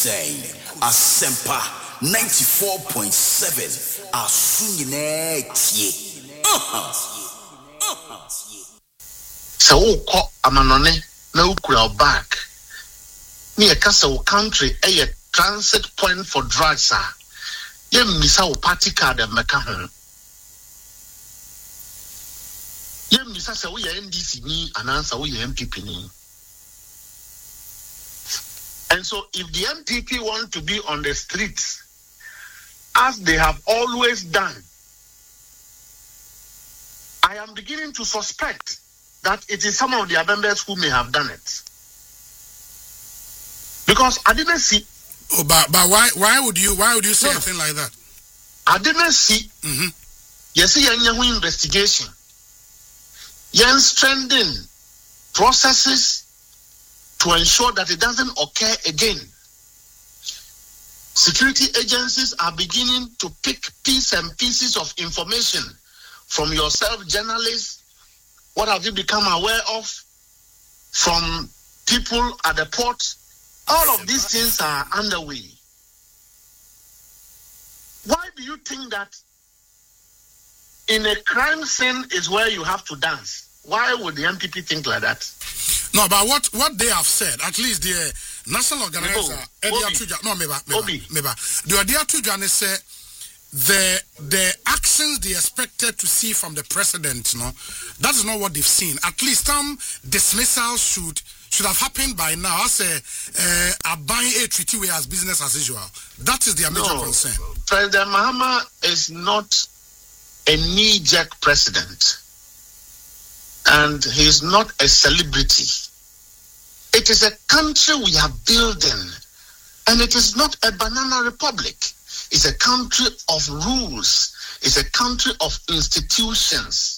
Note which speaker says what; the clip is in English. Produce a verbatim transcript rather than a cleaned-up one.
Speaker 1: say Asempa ninety-four point seven Asunyine tie. Uh-huh.
Speaker 2: So ko amanone na ukura back. Ni e kasa wo country e a transit point for drugs ah. Ye misa wo party card e meka ho. Ye misa se wo ye N D C ni anansa wo ye M P P ni. And so if the M P P want to be on the streets as they have always done, I am beginning to suspect that it is some of their members who may have done it. Because I didn't see.
Speaker 3: Oh, but, but why why would you why would you say
Speaker 2: no,
Speaker 3: anything like that?
Speaker 2: I didn't see.
Speaker 3: Mm-hmm.
Speaker 2: You see, any investigation, you strengthen processes to ensure that it doesn't occur again. Security agencies are beginning to pick pieces and pieces of information from yourself, journalists. What have you become aware of from people at the port? All of these things are underway. Why do you think that in a crime scene is where you have to dance? Why would the M P P think like that?
Speaker 3: No, but what, what they have said, at least the national organizer, no, maybe, maybe, maybe, the idea to Johnny say the the actions they expected to see from the president, no, that is not what they've seen. At least some dismissals should should have happened by now. I say, uh, a buying a treaty way as business as usual. That is their major no, concern.
Speaker 2: President Mahama is not a knee-jerk president. And he is not a celebrity. It is a country we are building. And it is not a banana republic. It's a country of rules. It's a country of institutions.